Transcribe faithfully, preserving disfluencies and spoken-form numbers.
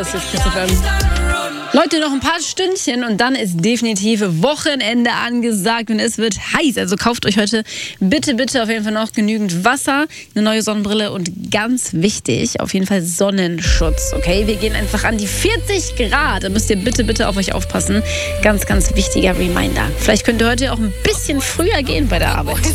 Das ist Christopher. Leute, noch ein paar Stündchen und dann ist definitiv Wochenende angesagt und es wird heiß. Also kauft euch heute bitte, bitte auf jeden Fall noch genügend Wasser, eine neue Sonnenbrille und ganz wichtig, auf jeden Fall Sonnenschutz. Okay, wir gehen einfach an die vierzig Grad. Da müsst ihr bitte, bitte auf euch aufpassen. Ganz, ganz wichtiger Reminder. Vielleicht könnt ihr heute auch ein bisschen früher gehen bei der Arbeit.